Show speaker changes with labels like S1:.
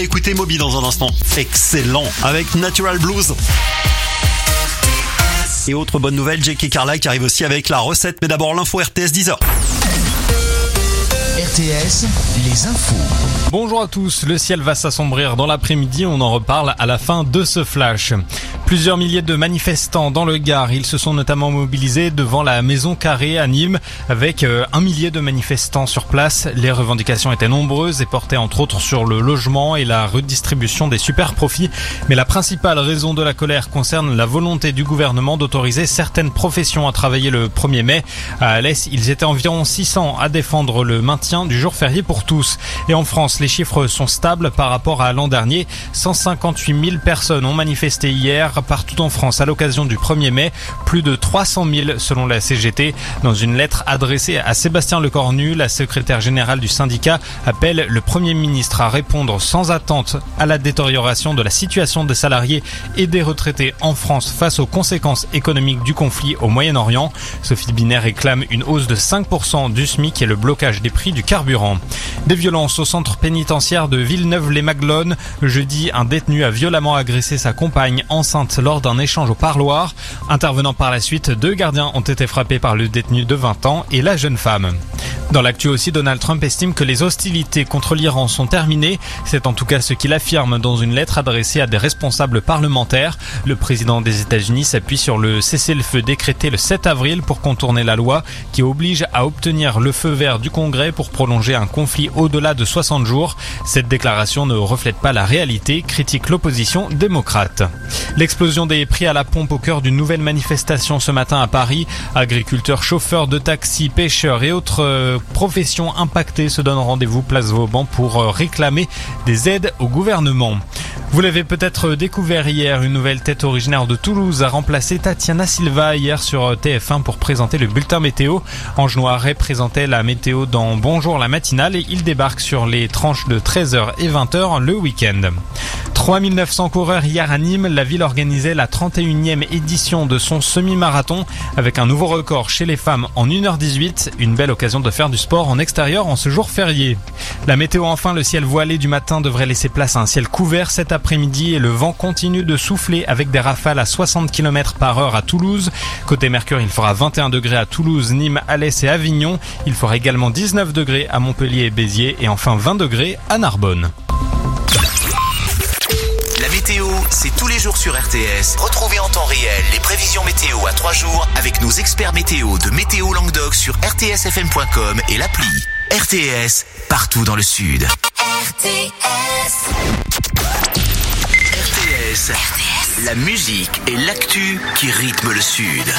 S1: Écoutez Moby dans un instant. Excellent. Avec Natural Blues. Et autre bonne nouvelle, Jake et Carla qui arrive aussi avec la recette. Mais d'abord l'info RTS 10h.
S2: RTS, les infos.
S3: Bonjour à tous, le ciel va s'assombrir dans l'après-midi, on en reparle à la fin de ce flash. Plusieurs milliers de manifestants dans le Gard, ils se sont notamment mobilisés devant la Maison Carrée à Nîmes avec 1 millier de manifestants sur place. Les revendications étaient nombreuses et portaient entre autres sur le logement et la redistribution des super profits. Mais la principale raison de la colère concerne la volonté du gouvernement d'autoriser certaines professions à travailler le 1er mai. À Alès, ils étaient environ 600 à défendre le maintien du jour férié pour tous. Et en France, les chiffres sont stables par rapport à l'an dernier. 158 000 personnes ont manifesté hier partout en France à l'occasion du 1er mai. Plus de 300 000 selon la CGT. Dans une lettre adressée à Sébastien Lecornu, la secrétaire générale du syndicat appelle le Premier ministre à répondre sans attente à la détérioration de la situation des salariés et des retraités en France face aux conséquences économiques du conflit au Moyen-Orient. Sophie Binet réclame une hausse de 5% du SMIC et le blocage des prix du carburant. Des violences au centre pénitentiaire de Villeneuve-les-Maglones. Jeudi, un détenu a violemment agressé sa compagne enceinte lors d'un échange au parloir. Intervenant par la suite, 2 gardiens ont été frappés par le détenu de 20 ans et la jeune femme. Dans l'actu aussi, Donald Trump estime que les hostilités contre l'Iran sont terminées. C'est en tout cas ce qu'il affirme dans une lettre adressée à des responsables parlementaires. Le président des États-Unis s'appuie sur le cessez-le-feu décrété le 7 avril pour contourner la loi qui oblige à obtenir le feu vert du Congrès pour prolonger un conflit au-delà de 60 jours. Cette déclaration ne reflète pas la réalité, critique l'opposition démocrate. L'explosion des prix à la pompe au cœur d'une nouvelle manifestation ce matin à Paris. Agriculteurs, chauffeurs de taxi, pêcheurs et autres professions impactées se donnent rendez-vous place Vauban pour réclamer des aides au gouvernement. Vous l'avez peut-être découvert hier, une nouvelle tête originaire de Toulouse a remplacé Tatiana Silva hier sur TF1 pour présenter le bulletin météo. Ange Noiret présentait la météo dans Bonjour la matinale et il débarque sur les tranches de 13h et 20h le week-end. 3900 coureurs hier à Nîmes, la ville organisait la 31e édition de son semi-marathon avec un nouveau record chez les femmes en 1h18, une belle occasion de faire du sport en extérieur en ce jour férié. La météo enfin, le ciel voilé du matin devrait laisser place à un ciel couvert cet après-midi et le vent continue de souffler avec des rafales à 60 km/h à Toulouse. Côté Mercure, il fera 21 degrés à Toulouse, Nîmes, Alès et Avignon. Il fera également 19 degrés à Montpellier et Béziers et enfin 20 degrés à Narbonne.
S2: La météo, c'est tous les jours sur RTS. Retrouvez en temps réel les prévisions météo à 3 jours avec nos experts météo de Météo Languedoc sur rtsfm.com et l'appli. RTS, partout dans le Sud. RTS, la musique et l'actu qui rythment le Sud.